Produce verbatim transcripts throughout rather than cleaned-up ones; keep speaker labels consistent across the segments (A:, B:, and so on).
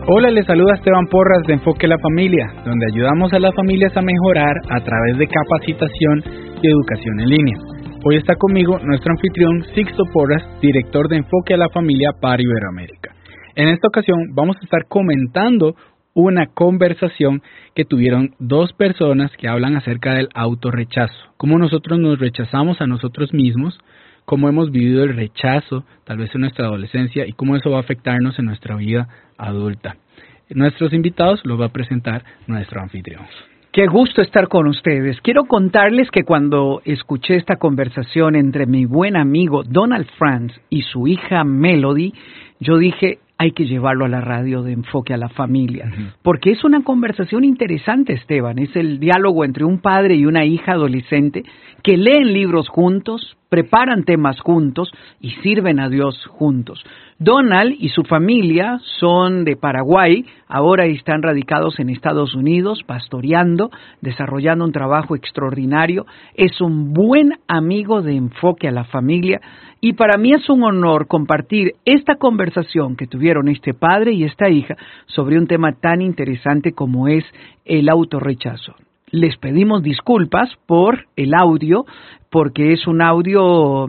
A: Hola, les saluda Esteban Porras de Enfoque a la Familia, donde ayudamos a las familias a mejorar a través de capacitación y educación en línea. Hoy está conmigo nuestro anfitrión Sixto Porras, director de Enfoque a la Familia para Iberoamérica. En esta ocasión vamos a estar comentando una conversación que tuvieron dos personas que hablan acerca del autorrechazo, cómo nosotros nos rechazamos a nosotros mismos, cómo hemos vivido el rechazo, tal vez en nuestra adolescencia, y cómo eso va a afectarnos en nuestra vida adulta. Nuestros invitados los va a presentar nuestro anfitrión.
B: Qué gusto estar con ustedes. Quiero contarles que cuando escuché esta conversación entre mi buen amigo Donald Franz y su hija Melody, yo dije, hay que llevarlo a la radio de Enfoque a la Familia, uh-huh. porque es una conversación interesante, Esteban. Es el diálogo entre un padre y una hija adolescente que leen libros juntos, preparan temas juntos y sirven a Dios juntos. Donald y su familia son de Paraguay, ahora están radicados en Estados Unidos, pastoreando, desarrollando un trabajo extraordinario. Es un buen amigo de Enfoque a la Familia y para mí es un honor compartir esta conversación que tuvieron este padre y esta hija sobre un tema tan interesante como es el autorrechazo. Les pedimos disculpas por el audio, porque es un audio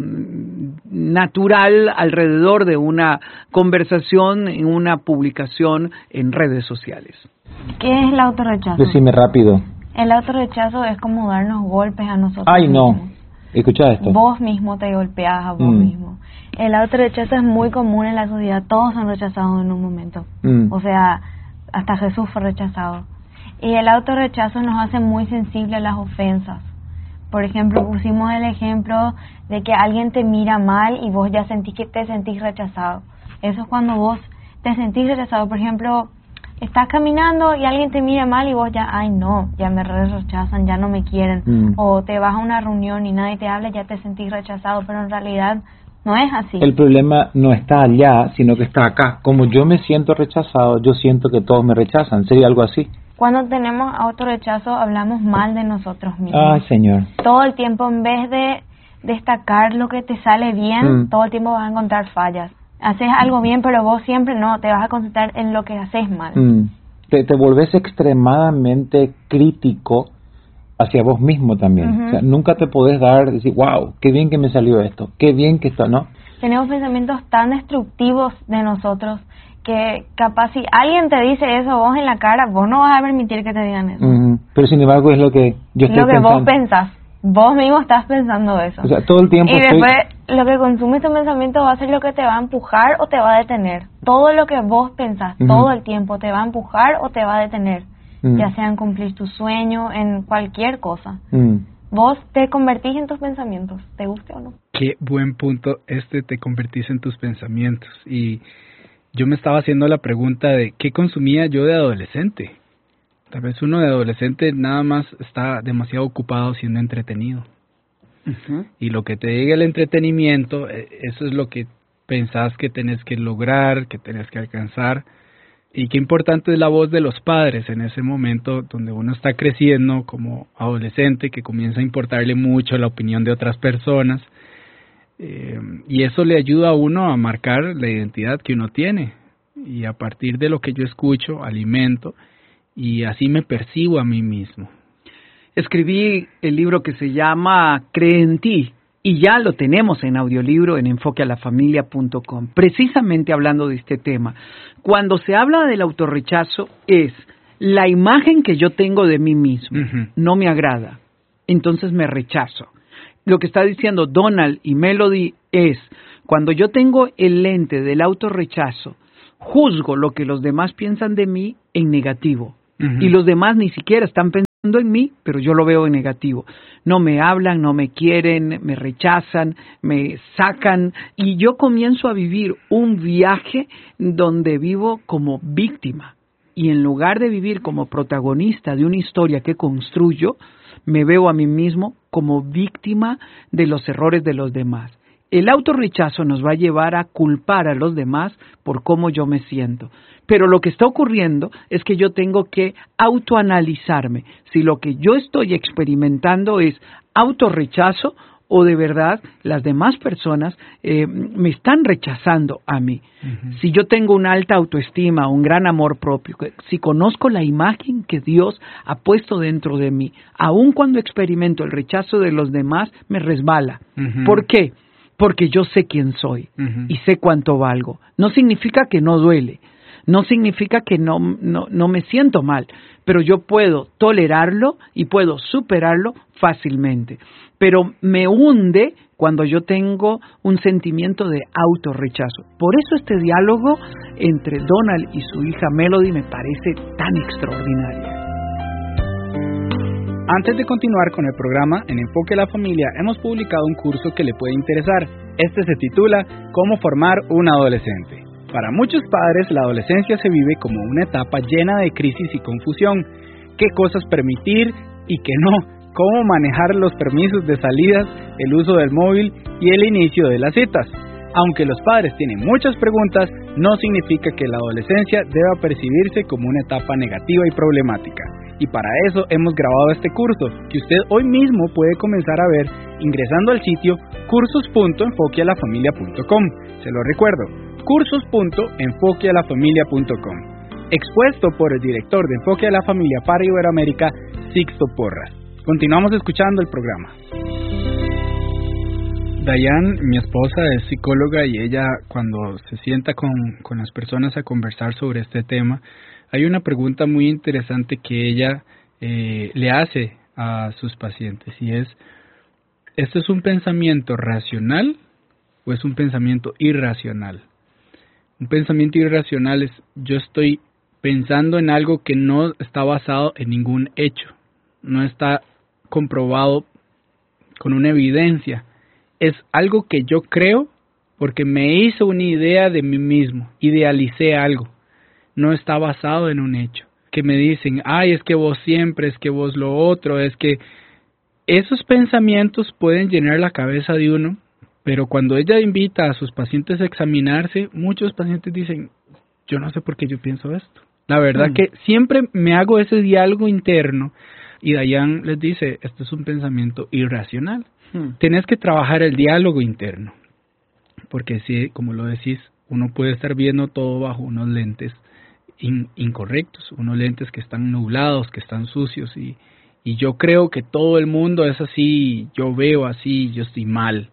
B: natural alrededor de una conversación en una publicación en redes sociales.
C: ¿Qué es el autorrechazo?
D: Decime rápido.
C: El autorrechazo es como darnos golpes a nosotros
D: Ay,
C: mismos.
D: no. Escucha esto.
C: Vos mismo te golpeás a vos mm. mismo. El autorrechazo es muy común en la sociedad. Todos son rechazados en un momento. Mm. O sea, hasta Jesús fue rechazado. Y el autorrechazo nos hace muy sensibles a las ofensas. Por ejemplo, pusimos el ejemplo de que alguien te mira mal y vos ya sentís que te sentís rechazado. Eso es cuando vos te sentís rechazado. Por ejemplo, estás caminando y alguien te mira mal y vos ya, ay no, ya me rechazan, ya no me quieren. Mm. O te vas a una reunión y nadie te habla, ya te sentís rechazado, pero en realidad no es así.
D: El problema no está allá, sino que está acá. Como yo me siento rechazado, yo siento que todos me rechazan. ¿Sería algo así?
C: Cuando tenemos autorrechazo, hablamos mal de nosotros mismos.
D: Ay, Señor.
C: Todo el tiempo, en vez de destacar lo que te sale bien, mm. todo el tiempo vas a encontrar fallas. Haces algo bien, pero vos siempre no, te vas a concentrar en lo que haces mal.
D: Mm. Te, te volvés extremadamente crítico hacia vos mismo también. Uh-huh. O sea, nunca te podés dar, decir, wow, qué bien que me salió esto, qué bien que esto, ¿no?
C: Tenemos pensamientos tan destructivos de nosotros que capaz si alguien te dice eso vos en la cara, vos no vas a permitir que te digan eso.
D: Uh-huh. Pero sin embargo es lo que yo estoy
C: lo que
D: pensando.
C: vos pensás. Vos mismo estás pensando eso.
D: O sea, todo el tiempo
C: y
D: estoy...
C: después lo que consume tu pensamiento va a ser lo que te va a empujar o te va a detener. Todo lo que vos pensás, uh-huh. todo el tiempo, te va a empujar o te va a detener. Uh-huh. Ya sea en cumplir tu sueño, en cualquier cosa. Uh-huh. Vos te convertís en tus pensamientos, te guste o no.
A: Qué buen punto este, te convertís en tus pensamientos. Y yo me estaba haciendo la pregunta de ¿qué consumía yo de adolescente? Tal vez uno de adolescente nada más está demasiado ocupado siendo entretenido. Uh-huh. Y lo que te llegue el entretenimiento, eso es lo que pensás que tenés que lograr, que tenés que alcanzar. Y qué importante es la voz de los padres en ese momento donde uno está creciendo como adolescente, que comienza a importarle mucho la opinión de otras personas. Eh, y eso le ayuda a uno a marcar la identidad que uno tiene. Y a partir de lo que yo escucho, alimento. Y así me percibo a mí mismo.
B: Escribí el libro que se llama Cree en ti y ya lo tenemos en audiolibro en enfoque a la familia punto com, precisamente hablando de este tema. Cuando se habla del autorrechazo es la imagen que yo tengo de mí mismo, uh-huh. no me agrada, entonces me rechazo. Lo que está diciendo Donald y Melody es, cuando yo tengo el lente del autorrechazo, juzgo lo que los demás piensan de mí en negativo. Uh-huh. Y los demás ni siquiera están pensando en mí, pero yo lo veo en negativo. No me hablan, no me quieren, me rechazan, me sacan. Y yo comienzo a vivir un viaje donde vivo como víctima. Y en lugar de vivir como protagonista de una historia que construyo, me veo a mí mismo como víctima de los errores de los demás. El autorrechazo nos va a llevar a culpar a los demás por cómo yo me siento. Pero lo que está ocurriendo es que yo tengo que autoanalizarme. Si lo que yo estoy experimentando es autorrechazo o de verdad las demás personas eh, me están rechazando a mí. Uh-huh. Si yo tengo una alta autoestima, un gran amor propio, si conozco la imagen que Dios ha puesto dentro de mí, aun cuando experimento el rechazo de los demás, me resbala. Uh-huh. ¿Por qué? Porque yo sé quién soy uh-huh. y sé cuánto valgo. No significa que no duele, no significa que no, no, no me siento mal, pero yo puedo tolerarlo y puedo superarlo fácilmente. Pero me hunde cuando yo tengo un sentimiento de autorrechazo. Por eso este diálogo entre Donald y su hija Melody me parece tan extraordinario.
A: Antes de continuar con el programa, en Enfoque a la Familia hemos publicado un curso que le puede interesar. Este se titula ¿Cómo formar un adolescente? Para muchos padres, la adolescencia se vive como una etapa llena de crisis y confusión. ¿Qué cosas permitir y qué no? ¿Cómo manejar los permisos de salidas, el uso del móvil y el inicio de las citas? Aunque los padres tienen muchas preguntas, no significa que la adolescencia deba percibirse como una etapa negativa y problemática. Y para eso hemos grabado este curso, que usted hoy mismo puede comenzar a ver ingresando al sitio cursos punto enfoque a la familia punto com. Se lo recuerdo, cursos punto enfoque a la familia punto com. Expuesto por el director de Enfoque a la Familia para Iberoamérica, Sixto Porras. Continuamos escuchando el programa. Dayan, mi esposa, es psicóloga y ella cuando se sienta con, con las personas a conversar sobre este tema, hay una pregunta muy interesante que ella eh, le hace a sus pacientes y es, ¿esto es un pensamiento racional o es un pensamiento irracional? Un pensamiento irracional es, yo estoy pensando en algo que no está basado en ningún hecho, no está comprobado con una evidencia. Es algo que yo creo porque me hizo una idea de mí mismo, idealicé algo, no está basado en un hecho. Que me dicen, ay, es que vos siempre, es que vos lo otro, es que esos pensamientos pueden llenar la cabeza de uno, pero cuando ella invita a sus pacientes a examinarse, muchos pacientes dicen, yo no sé por qué yo pienso esto. La verdad mm. que siempre me hago ese diálogo interno y Dayan les dice, esto es un pensamiento irracional. Hmm. Tienes que trabajar el diálogo interno, porque si, como lo decís, uno puede estar viendo todo bajo unos lentes in, incorrectos, unos lentes que están nublados, que están sucios, y, y yo creo que todo el mundo es así, yo veo así, yo estoy mal,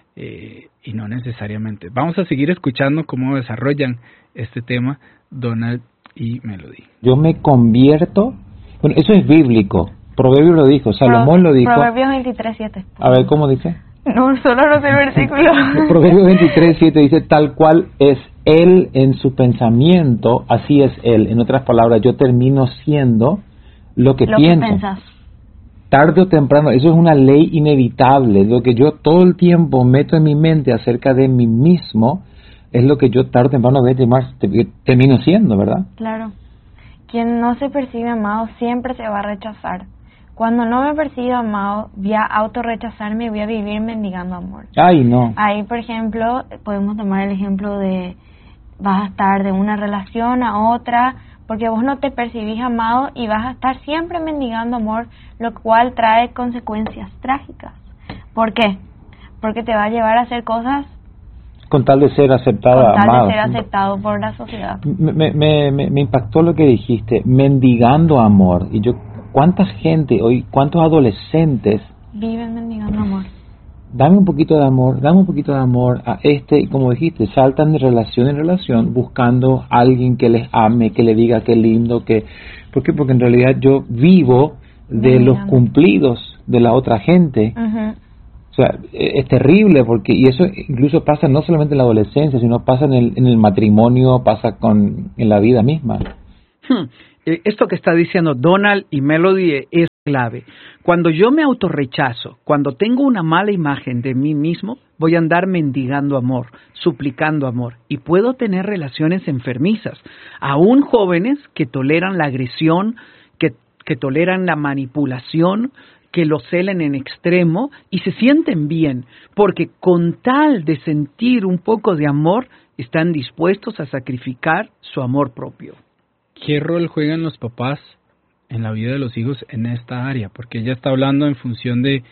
A: eh, y no necesariamente. Vamos a seguir escuchando cómo desarrollan este tema Donald y Melody.
D: Yo me convierto, bueno, eso es bíblico. Proverbios lo dijo, Salomón
C: Pro,
D: lo dijo.
C: Proverbios veintitrés siete.
D: A ver, ¿cómo dice?
C: No, solo no sé el versículo.
D: Proverbios veintitrés siete dice, tal cual es él en su pensamiento, así es él. En otras palabras, yo termino siendo lo que
C: lo
D: pienso.
C: Que pensás.
D: Tarde o temprano, eso es una ley inevitable. Lo que yo todo el tiempo meto en mi mente acerca de mí mismo, es lo que yo tarde o temprano voy a terminar, termino siendo, ¿verdad?
C: Claro. Quien no se percibe amado siempre se va a rechazar. Cuando no me percibo amado, voy a autorrechazarme y voy a vivir mendigando amor.
D: Ay, no.
C: Ahí, por ejemplo, podemos tomar el ejemplo de vas a estar de una relación a otra porque vos no te percibís amado y vas a estar siempre mendigando amor, lo cual trae consecuencias trágicas. ¿Por qué? Porque te va a llevar a hacer cosas
D: con tal de ser aceptada,
C: con tal
D: amado.
C: de ser aceptado por la sociedad.
D: Me, me, me, me impactó lo que dijiste, mendigando amor. Y yo, ¿cuánta gente hoy, cuántos adolescentes
C: viven mendigando amor?
D: Dame un poquito de amor, dame un poquito de amor a este, y como dijiste, saltan de relación en relación buscando a alguien que les ame, que le diga que lindo, que... ¿Por qué? Porque en realidad yo vivo de Bien. los cumplidos de la otra gente. Uh-huh. O sea, es terrible porque, y eso incluso pasa no solamente en la adolescencia, sino pasa en el, en el matrimonio, pasa con en la vida misma.
B: Hmm. Esto que está diciendo Donald y Melody es clave. Cuando yo me autorrechazo, cuando tengo una mala imagen de mí mismo, voy a andar mendigando amor, suplicando amor, y puedo tener relaciones enfermizas, aún jóvenes que toleran la agresión, que, que toleran la manipulación, que lo celen en extremo y se sienten bien, porque con tal de sentir un poco de amor, están dispuestos a sacrificar su amor propio.
A: ¿Qué rol juegan los papás en la vida de los hijos en esta área? Porque ella está hablando en función de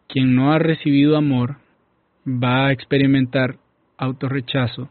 A: quien no ha recibido amor va a experimentar autorrechazo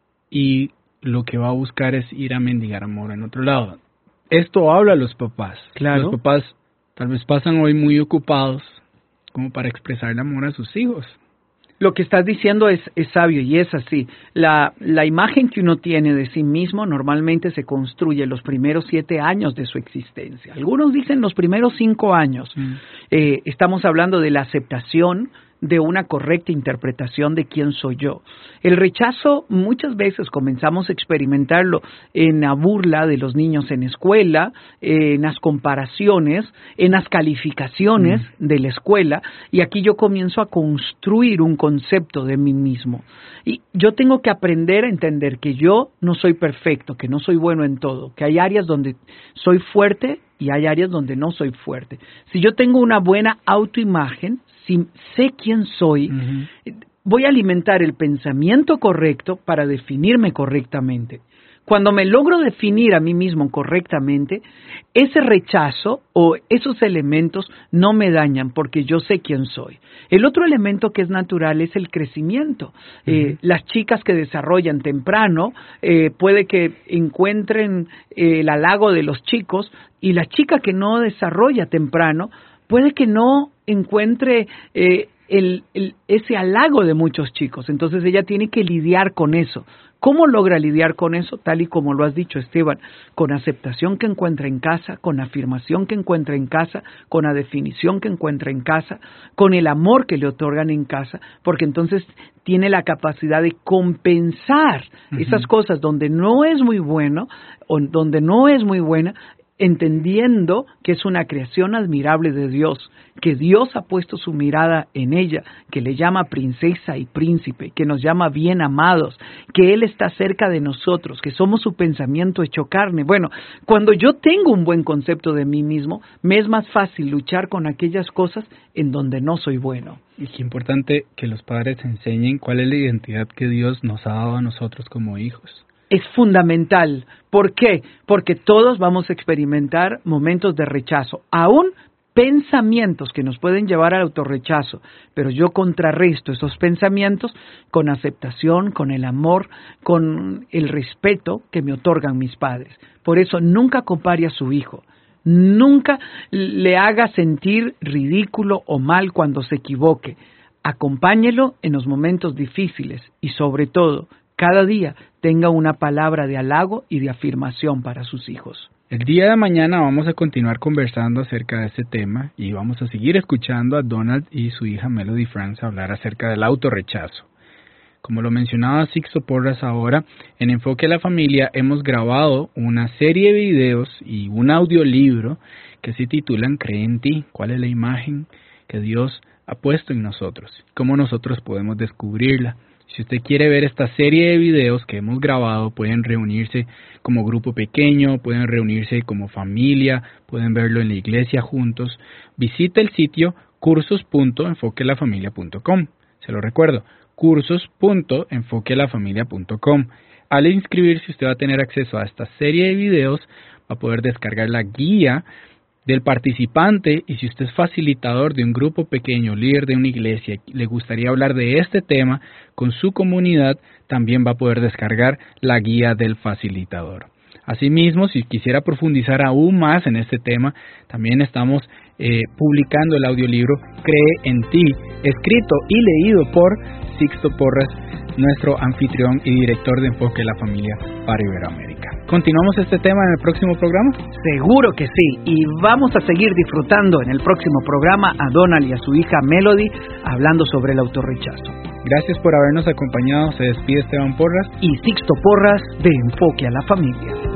A: y lo que va a buscar es ir a mendigar amor en otro lado. Esto habla a los papás.
B: Claro.
A: Los papás tal vez pasan hoy muy ocupados como para expresar el amor a sus hijos.
B: Lo que estás diciendo es, es sabio y es así. La, la imagen que uno tiene de sí mismo normalmente se construye los primeros siete años de su existencia. Algunos dicen los primeros cinco años. Mm. Eh, estamos hablando de la aceptación de una correcta interpretación de quién soy yo. El rechazo muchas veces comenzamos a experimentarlo en la burla de los niños en escuela, en las comparaciones, en las calificaciones mm. de la escuela, y aquí yo comienzo a construir un concepto de mí mismo. Y yo tengo que aprender a entender que yo no soy perfecto, que no soy bueno en todo, que hay áreas donde soy fuerte y hay áreas donde no soy fuerte. Si yo tengo una buena autoimagen, si sé quién soy, uh-huh. voy a alimentar el pensamiento correcto para definirme correctamente. Cuando me logro definir a mí mismo correctamente, ese rechazo o esos elementos no me dañan porque yo sé quién soy. El otro elemento que es natural es el crecimiento. Uh-huh. Eh, las chicas que desarrollan temprano eh, puede que encuentren eh, el halago de los chicos, y la chica que no desarrolla temprano puede que no encuentre eh, el, el, ese halago de muchos chicos. Entonces ella tiene que lidiar con eso. ¿Cómo logra lidiar con eso? Tal y como lo has dicho, Esteban, con aceptación que encuentra en casa, con afirmación que encuentra en casa, con la definición que encuentra en casa, con el amor que le otorgan en casa, porque entonces tiene la capacidad de compensar uh-huh. esas cosas donde no es muy bueno o donde no es muy buena, entendiendo que es una creación admirable de Dios, que Dios ha puesto su mirada en ella, que le llama princesa y príncipe, que nos llama bien amados, que Él está cerca de nosotros, que somos su pensamiento hecho carne. Bueno, cuando yo tengo un buen concepto de mí mismo, me es más fácil luchar con aquellas cosas en donde no soy bueno.
A: Y qué importante que los padres enseñen cuál es la identidad que Dios nos ha dado a nosotros como hijos.
B: Es fundamental. ¿Por qué? Porque todos vamos a experimentar momentos de rechazo, aún pensamientos que nos pueden llevar al autorrechazo, pero yo contrarresto esos pensamientos con aceptación, con el amor, con el respeto que me otorgan mis padres. Por eso nunca compare a su hijo, nunca le haga sentir ridículo o mal cuando se equivoque. Acompáñelo en los momentos difíciles y sobre todo, cada día tenga una palabra de halago y de afirmación para sus hijos.
A: El día de mañana vamos a continuar conversando acerca de este tema y vamos a seguir escuchando a Donald y su hija Melody France hablar acerca del autorrechazo. Como lo mencionaba Sixto Porras ahora, en Enfoque a la Familia hemos grabado una serie de videos y un audiolibro que se titulan Cree en ti, ¿cuál es la imagen que Dios ha puesto en nosotros? ¿Cómo nosotros podemos descubrirla? Si usted quiere ver esta serie de videos que hemos grabado, pueden reunirse como grupo pequeño, pueden reunirse como familia, pueden verlo en la iglesia juntos. Visite el sitio cursos punto enfoque a la familia punto com. Se lo recuerdo, cursos punto enfoque a la familia punto com. Al inscribirse, usted va a tener acceso a esta serie de videos, va a poder descargar la guía del participante, y si usted es facilitador de un grupo pequeño, líder de una iglesia, le gustaría hablar de este tema con su comunidad, también va a poder descargar la guía del facilitador. Asimismo, si quisiera profundizar aún más en este tema, también estamos eh, publicando el audiolibro Cree en ti, escrito y leído por Sixto Porras, nuestro anfitrión y director de Enfoque a la Familia para Iberoamérica. ¿Continuamos este tema en el próximo programa?
B: Seguro que sí, y vamos a seguir disfrutando en el próximo programa a Donald y a su hija Melody hablando sobre el autorrechazo.
A: Gracias por habernos acompañado. Se despide Esteban Porras
B: y Sixto Porras de Enfoque a la Familia.